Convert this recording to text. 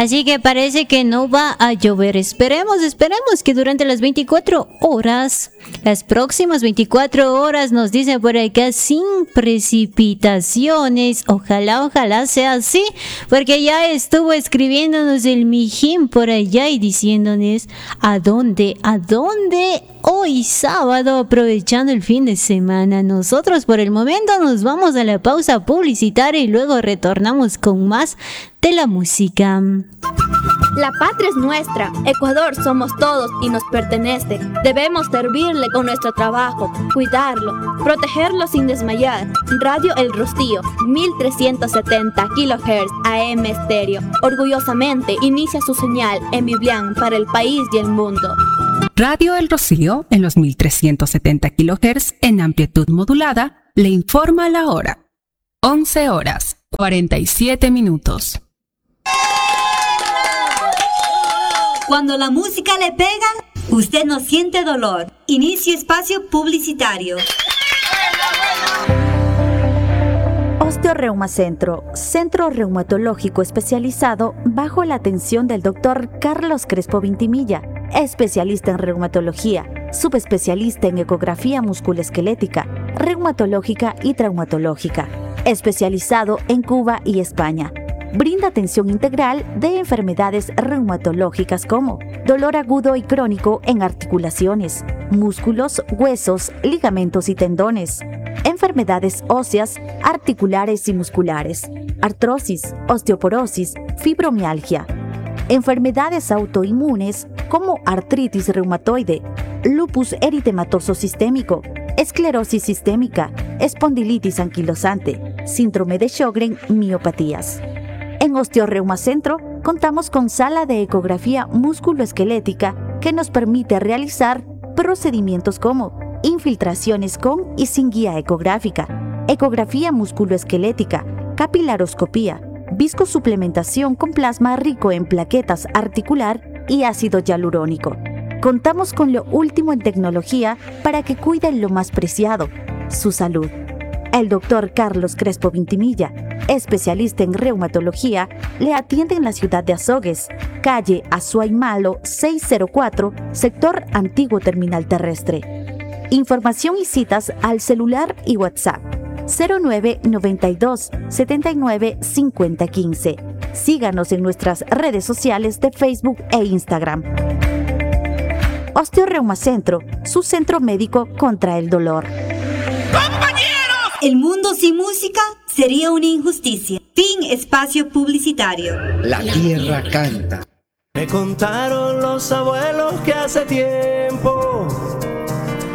Así que parece que no va a llover. Esperemos que durante las 24 horas, las próximas 24 horas, nos dicen por acá, sin precipitaciones. Ojalá sea así, porque ya estuvo escribiéndonos el mijín por allá y diciéndonos a dónde hoy sábado, aprovechando el fin de semana. Nosotros por el momento nos vamos a la pausa publicitaria y luego retornamos con más de la música. La patria es nuestra, Ecuador somos todos y nos pertenece. Debemos servirle con nuestro trabajo, cuidarlo, protegerlo sin desmayar. Radio El Rocío, 1370 kHz AM estéreo. Orgullosamente inicia su señal en Biblián para el país y el mundo. Radio El Rocío, en los 1370 kHz en amplitud modulada, le informa la hora. 11 horas, 47 minutos. Cuando la música le pega, usted no siente dolor. Inicie espacio publicitario. Osteoreuma Centro, centro reumatológico especializado bajo la atención del Dr. Carlos Crespo Vintimilla, especialista en reumatología, subespecialista en ecografía musculoesquelética, reumatológica y traumatológica, especializado en Cuba y España. Brinda atención integral de enfermedades reumatológicas como dolor agudo y crónico en articulaciones, músculos, huesos, ligamentos y tendones, enfermedades óseas, articulares y musculares, artrosis, osteoporosis, fibromialgia, enfermedades autoinmunes como artritis reumatoide, lupus eritematoso sistémico, esclerosis sistémica, espondilitis anquilosante, síndrome de Sjögren, miopatías. En Osteoreuma Centro contamos con sala de ecografía musculoesquelética que nos permite realizar procedimientos como infiltraciones con y sin guía ecográfica, ecografía musculoesquelética, capilaroscopía, viscosuplementación con plasma rico en plaquetas articular y ácido hialurónico. Contamos con lo último en tecnología para que cuiden lo más preciado, su salud. El Dr. Carlos Crespo Vintimilla, especialista en reumatología, le atiende en la ciudad de Azogues, calle Azuay Malo 604, sector Antiguo Terminal Terrestre. Información y citas al celular y WhatsApp 0992 79 50 15. Síganos en nuestras redes sociales de Facebook e Instagram. Osteoreuma Centro, su centro médico contra el dolor. El mundo sin música sería una injusticia. Fin espacio publicitario. La tierra canta. Me contaron los abuelos que hace tiempo